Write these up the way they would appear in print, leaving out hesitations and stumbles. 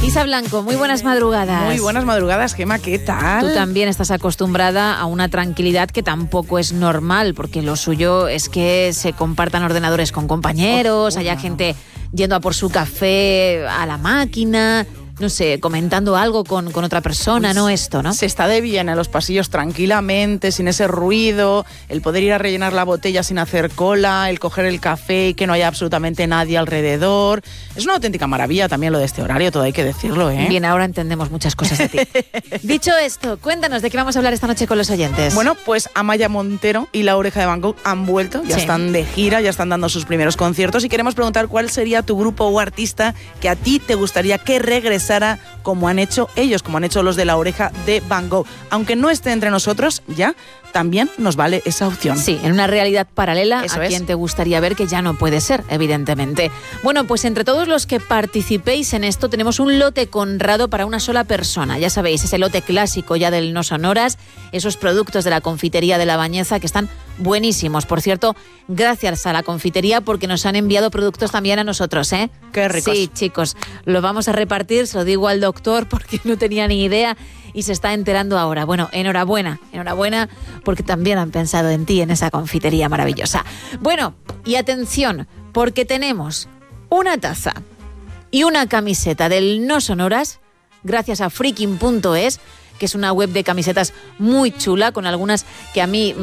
Isa Blanco, muy buenas madrugadas. Muy buenas madrugadas, Gemma, ¿qué tal? Tú también estás acostumbrada a una tranquilidad que tampoco es normal, porque lo suyo es que se compartan ordenadores con compañeros, haya gente yendo a por su café a la máquina, no sé, comentando algo con otra persona, pues no esto, ¿no? Se está de bien en los pasillos tranquilamente, sin ese ruido, el poder ir a rellenar la botella sin hacer cola, el coger el café y que no haya absolutamente nadie alrededor. Es una auténtica maravilla también lo de este horario, todo hay que decirlo, ¿eh? Bien, ahora entendemos muchas cosas de ti. Dicho esto, cuéntanos de qué vamos a hablar esta noche con los oyentes. Bueno, pues Amaya Montero y La Oreja de Van Gogh han vuelto, ya están de gira, ya están dando sus primeros conciertos y queremos preguntar cuál sería tu grupo o artista que a ti te gustaría que regresara como han hecho ellos, como han hecho los de La Oreja de Van Gogh. Aunque no esté entre nosotros ya, también nos vale esa opción. Sí, en una realidad paralela Eso a quien te gustaría ver, que ya no puede ser, evidentemente. Bueno, pues entre todos los que participéis en esto tenemos un lote Conrado para una sola persona. Ya sabéis, ese lote clásico ya del No Sonoras, esos productos de la confitería de La Bañeza que están buenísimos. Por cierto, gracias a la confitería porque nos han enviado productos también a nosotros, ¿eh? Qué ricos. Sí, chicos, lo vamos a repartir, se lo digo al doctor porque no tenía ni idea y se está enterando ahora. Bueno, enhorabuena porque también han pensado en ti en esa confitería maravillosa. Bueno, y atención, porque tenemos una taza y una camiseta del No Sonoras gracias a freaking.es, que es una web de camisetas muy chula, con algunas que a mí,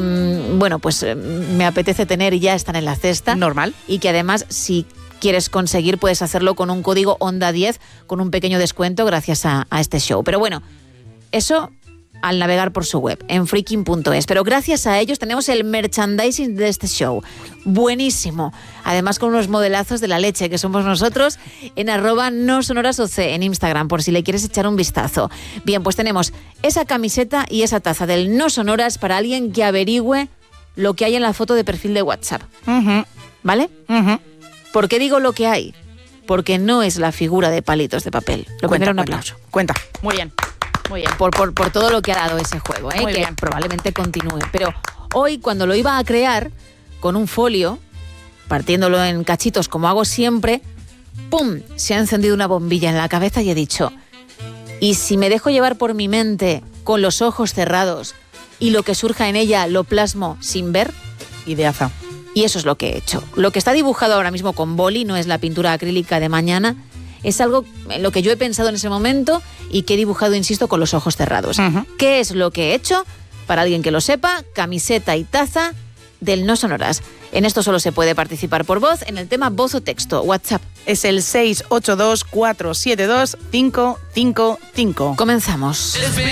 me apetece tener y ya están en la cesta. Normal. Y que además, si quieres conseguir, puedes hacerlo con un código ONDA10, con un pequeño descuento gracias a este show. Pero bueno, eso al navegar por su web, en freaking.es. Pero gracias a ellos tenemos el merchandising de este show. Buenísimo. Además con unos modelazos de la leche, que somos nosotros, en @nosonorasoc en Instagram, por si le quieres echar un vistazo. Bien, pues tenemos esa camiseta y esa taza del No Sonoras para alguien que averigüe lo que hay en la foto de perfil de WhatsApp. ¿Vale? ¿Por qué digo lo que hay? Porque no es la figura de palitos de papel. Un aplauso. Cuenta. Muy bien. Muy bien. Por todo lo que ha dado ese juego, que bien. Probablemente continúe. Pero hoy, cuando lo iba a crear, con un folio, partiéndolo en cachitos como hago siempre, ¡pum!, se ha encendido una bombilla en la cabeza y he dicho, ¿y si me dejo llevar por mi mente con los ojos cerrados y lo que surja en ella lo plasmo sin ver? Ideaza. Y eso es lo que he hecho. Lo que está dibujado ahora mismo con boli no es la pintura acrílica de mañana, es algo en lo que yo he pensado en ese momento y que he dibujado, insisto, con los ojos cerrados. ¿Qué es lo que he hecho? Para alguien que lo sepa, camiseta y taza del No Sonoras. En esto solo se puede participar por voz, en el tema voz o texto. WhatsApp. Es el 682 472 555. Comenzamos.